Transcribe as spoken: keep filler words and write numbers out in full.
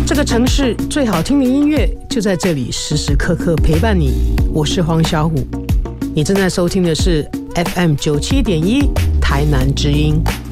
这个城市最好听的音乐就在这里，时时刻刻陪伴你。我是黄小琥，你正在收听的是 F M 九七点一台南之音。